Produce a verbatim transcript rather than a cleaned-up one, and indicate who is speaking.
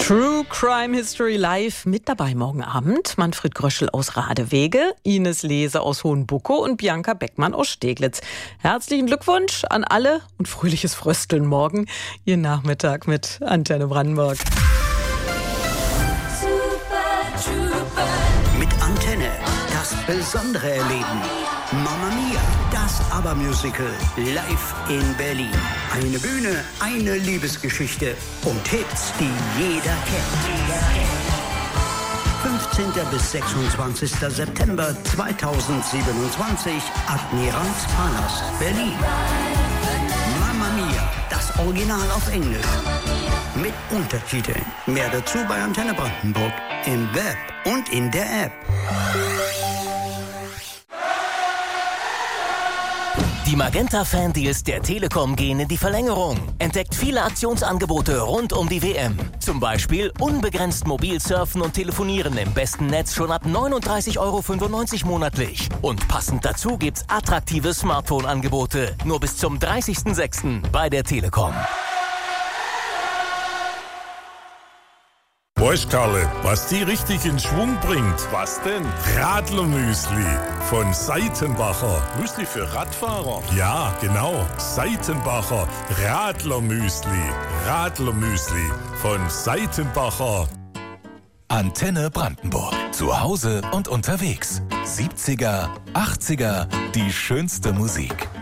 Speaker 1: True Crime History Live mit dabei morgen Abend. Manfred Gröschel aus Radewege, Ines Lese aus Hohenbuckow und Bianca Beckmann aus Steglitz. Herzlichen Glückwunsch an alle und fröhliches Frösteln morgen. Ihr Nachmittag mit Antenne Brandenburg.
Speaker 2: Mit Antenne das Besondere erleben. Mamma Mia, das ABBA-Musical live in Berlin. Eine Bühne, eine Liebesgeschichte und Hits, die jeder kennt. fünfzehnten bis sechsundzwanzigsten September zweitausendsiebenundzwanzig, Admiralspalast, Berlin. Mamma Mia, das Original auf Englisch. Mit Untertiteln. Mehr dazu bei Antenne Brandenburg. Im Web und in der App.
Speaker 3: Die Magenta-Fan-Deals der Telekom gehen in die Verlängerung. Entdeckt viele Aktionsangebote rund um die W M. Zum Beispiel unbegrenzt mobil surfen und telefonieren im besten Netz schon ab neununddreißig Euro fünfundneunzig monatlich. Und passend dazu gibt's attraktive Smartphone-Angebote. Nur bis zum dreißigsten sechsten bei der Telekom.
Speaker 4: Weißt Karle, was die richtig in Schwung bringt? Was denn? Radlermüsli von Seitenbacher. Müsli für Radfahrer? Ja, genau. Seitenbacher Radlermüsli. Radlermüsli von Seitenbacher.
Speaker 5: Antenne Brandenburg. Zu Hause und unterwegs. siebziger, achtziger, die schönste Musik.